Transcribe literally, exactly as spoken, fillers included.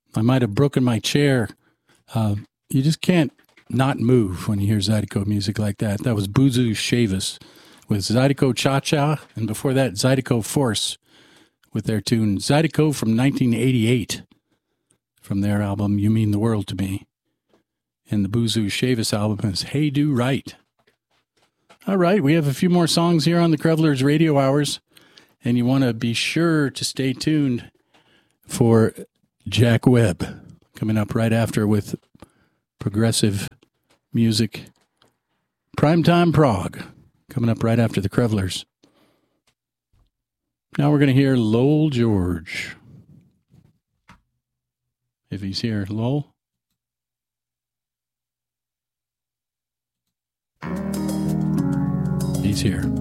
I might have broken my chair. Uh, you just can't not move when you hear Zydeco music like that. That was Boozoo Chavis with Zydeco Cha-Cha, and before that, Zydeco Force with their tune Zydeco from nineteen eighty-eight from their album You Mean the World to Me. And the Boozoo Chavis album is Hey Do Right. All right, we have a few more songs here on the Krevlers Radio Hours, and you want to be sure to stay tuned for Jack Webb coming up right after with progressive music. Primetime Prog coming up right after the Krevlers. Now we're going to hear Lowell George. If he's here, Lowell. He's here.